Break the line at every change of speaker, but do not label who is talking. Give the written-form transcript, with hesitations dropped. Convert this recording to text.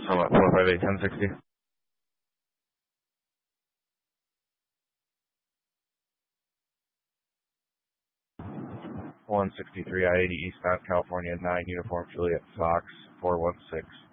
Summit 458 1060. 163 I-80 eastbound California 9 Uniform Juliet Fox 416.